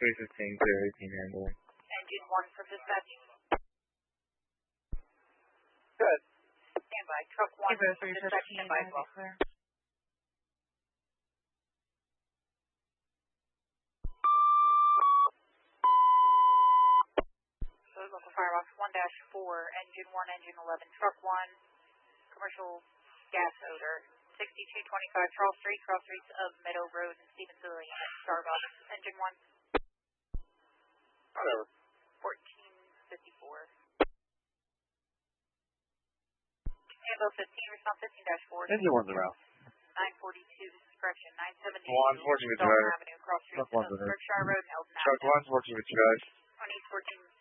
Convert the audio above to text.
315, clear 18 handling. Engine 1 from dispatch. Good. Standby. Truck 1 from dispatch. Standby as well. Clear. So local firebox 1-4, engine 1, engine 11, truck 1, commercial gas odor, 6225 Charles Street, cross streets of Meadow Road and Stevensville unit, Starbucks, engine 1. Whatever. 1454. Ambo 15, response 15-4. Engine 1's around. 942, this is correction, 972. One's working with you Dalton guys. Avenue, cross streets Truck 1's of with her. Berkshire Road and Elton Truck Avenue. 1's working with you guys. 2014